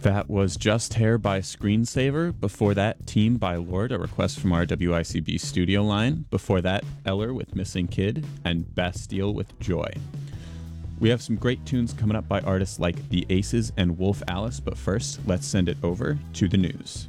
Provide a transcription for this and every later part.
That was Just Hair by Screensaver. Before that, Team by Lord, a request from our WICB studio line. Before that, Eller with Missing Kid, and Bastille with Joy. We have some great tunes coming up by artists like The Aces and Wolf Alice, but first, let's send it over to the news.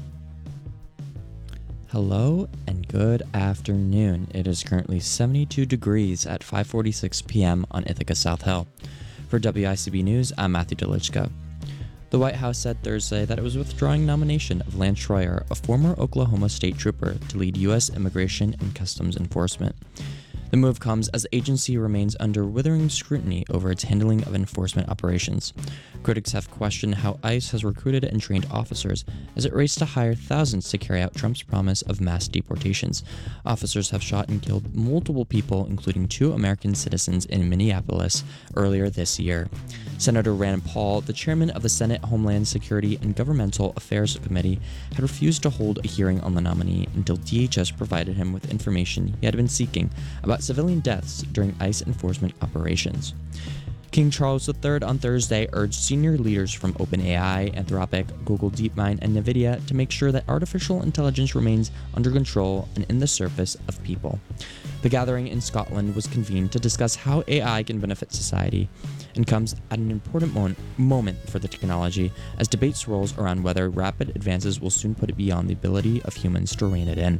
Hello and good afternoon. It is currently 72 degrees at 5:46 p.m. on Ithaca South Hill. For WICB News, I'm Matthew Delichka. The White House said Thursday that it was withdrawing nomination of Lance Schroyer, a former Oklahoma state trooper, to lead U.S. Immigration and Customs Enforcement. The move comes as the agency remains under withering scrutiny over its handling of enforcement operations. Critics have questioned how ICE has recruited and trained officers as it raced to hire thousands to carry out Trump's promise of mass deportations. Officers have shot and killed multiple people, including 2 American citizens in Minneapolis earlier this year. Senator Rand Paul, the chairman of the Senate Homeland Security and Governmental Affairs Committee, had refused to hold a hearing on the nominee until DHS provided him with information he had been seeking about civilian deaths during ICE enforcement operations. King Charles III on Thursday urged senior leaders from OpenAI, Anthropic, Google DeepMind, and NVIDIA to make sure that artificial intelligence remains under control and in the service of people. The gathering in Scotland was convened to discuss how AI can benefit society and comes at an important moment for the technology as debate swirls around whether rapid advances will soon put it beyond the ability of humans to rein it in.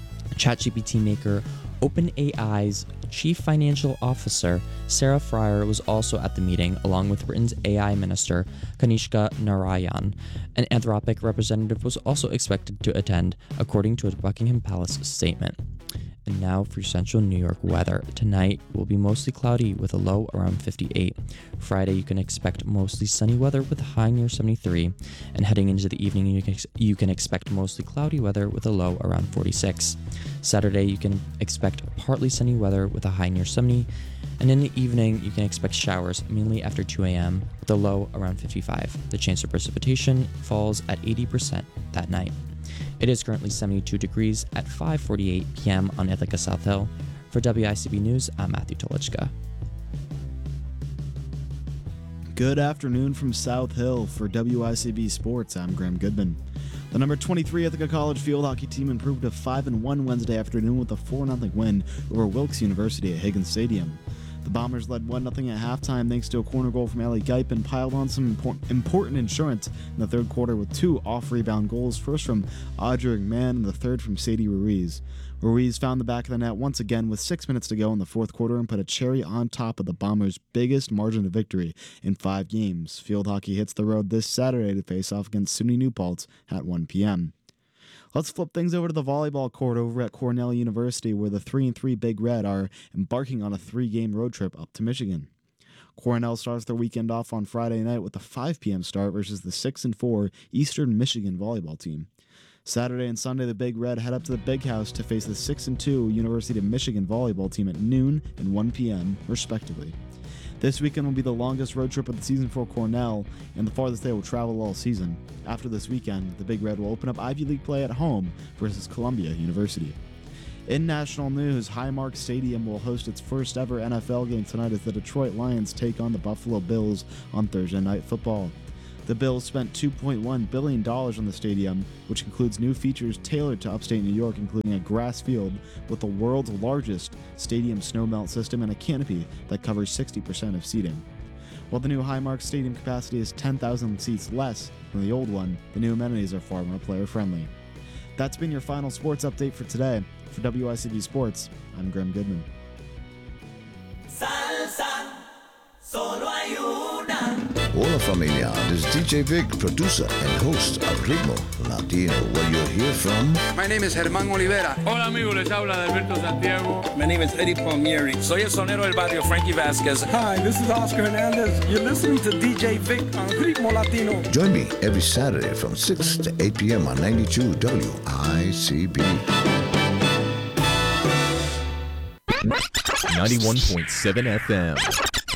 ChatGPT maker OpenAI's Chief Financial Officer, Sarah Friar, was also at the meeting, along with Britain's AI Minister, Kanishka Narayan. An Anthropic representative was also expected to attend, according to a Buckingham Palace statement. And now for central New York weather. Tonight will be mostly cloudy with a low around 58. Friday, you can expect mostly sunny weather with a high near 73. And heading into the evening, you can expect mostly cloudy weather with a low around 46. Saturday, you can expect partly sunny weather with a high near 70. And in the evening, you can expect showers, mainly after 2 a.m., with a low around 55. The chance of precipitation falls at 80% that night. It is currently 72 degrees at 5:48 p.m. on Ithaca South Hill. For WICB News, I'm Matthew Tolichka. Good afternoon from South Hill. For WICB Sports, I'm Graham Goodman. The number 23 Ithaca College field hockey team improved to 5-1 Wednesday afternoon with a 4-0 win over Wilkes University at Higgins Stadium. The Bombers led 1-0 at halftime thanks to a corner goal from Ellie Geip and piled on some important insurance in the third quarter with 2 off-rebound goals, first from Audrey Mann and the third from Sadie Ruiz. Ruiz found the back of the net once again with 6 minutes to go in the fourth quarter and put a cherry on top of the Bombers' biggest margin of victory in 5 games. Field hockey hits the road this Saturday to face off against SUNY New Paltz at 1 p.m. Let's flip things over to the volleyball court over at Cornell University, where the 3-3 Big Red are embarking on a 3-game road trip up to Michigan. Cornell starts their weekend off on Friday night with a 5 p.m. start versus the 6-4 Eastern Michigan volleyball team. Saturday and Sunday, the Big Red head up to the Big House to face the 6-2 University of Michigan volleyball team at noon and 1 p.m., respectively. This weekend will be the longest road trip of the season for Cornell and the farthest they will travel all season. After this weekend, the Big Red will open up Ivy League play at home versus Columbia University. In national news, Highmark Stadium will host its first ever NFL game tonight as the Detroit Lions take on the Buffalo Bills on Thursday Night Football. The Bills spent $2.1 billion on the stadium, which includes new features tailored to upstate New York, including a grass field with the world's largest stadium snowmelt system and a canopy that covers 60% of seating. While the new Highmark Stadium capacity is 10,000 seats less than the old one, the new amenities are far more player-friendly. That's been your final sports update for today. For WICB Sports, I'm Graham Goodman. Salsa, solo hay una. Hola familia, this is DJ Vic, producer and host of Ritmo Latino, where you'll hear from... My name is Germán Olivera. Hola amigos, les habla Alberto Santiago. My name is Eddie Palmieri. Soy el sonero del barrio, Frankie Vasquez. Hi, this is Oscar Hernandez. You're listening to DJ Vic on Ritmo Latino. Join me every Saturday from 6 to 8 p.m. on 92 WICB. 91.7 FM.